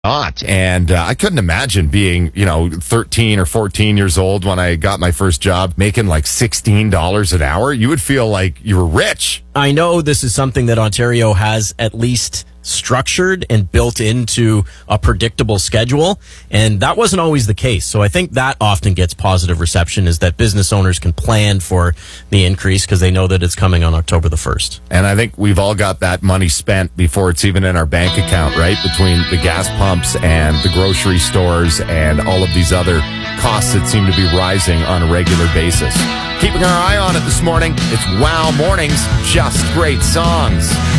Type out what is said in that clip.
Not. And I couldn't imagine being, 13 or 14 years old when I got my first job making like $16 an hour. You would feel like you were rich. I know this is something that Ontario has at least structured and built into a predictable schedule, and that wasn't always the case. So I think that often gets positive reception, is that business owners can plan for the increase because they know that it's coming on October the 1st. And I think we've all got that money spent before it's even in our bank account, right? Between the gas pumps and the grocery stores and all of these other costs that seem to be rising on a regular basis. Keeping our eye on it this morning, it's Wow Mornings, just great songs.